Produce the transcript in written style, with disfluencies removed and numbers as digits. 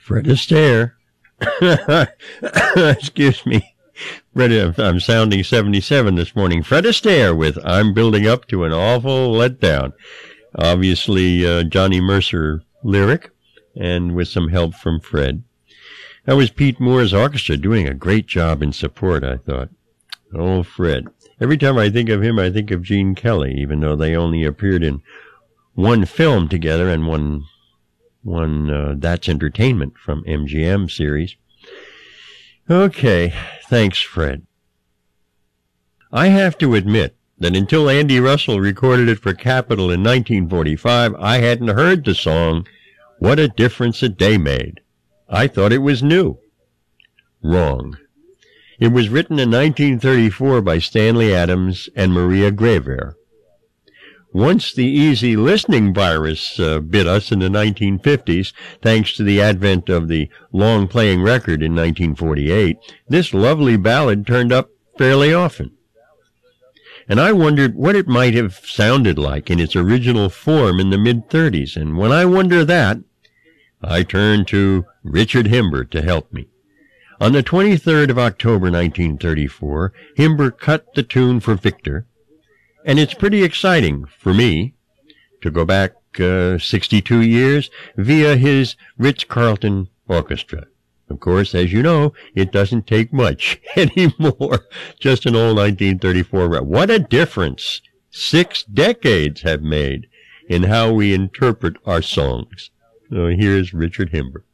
Fred Astaire. Excuse me. I'm sounding 77 this morning. Fred Astaire with I'm Building Up to an Awful Letdown. Obviously, Johnny Mercer lyric, and with some help from Fred. That was Pete Moore's orchestra doing a great job in support, I thought. Oh, Fred. Every time I think of him, I think of Gene Kelly, even though they only appeared in one film together and one That's Entertainment from MGM series. Okay, thanks, Fred. I have to admit that until Andy Russell recorded it for Capitol in 1945, I hadn't heard the song What a Difference a Day Made. I thought it was new. Wrong. It was written in 1934 by Stanley Adams and Maria Greyver. Once the easy listening virus bit us in the 1950s, thanks to the advent of the long-playing record in 1948, this lovely ballad turned up fairly often. And I wondered what it might have sounded like in its original form in the mid-30s. And when I wonder that, I turn to Richard Himber to help me. On the 23rd of October, 1934, Himber cut the tune for Victor, and it's pretty exciting for me to go back 62 years via his Ritz-Carlton Orchestra. Of course, as you know, it doesn't take much anymore. Just an old 1934. What a difference 6 decades have made in how we interpret our songs. So here's Richard Himber.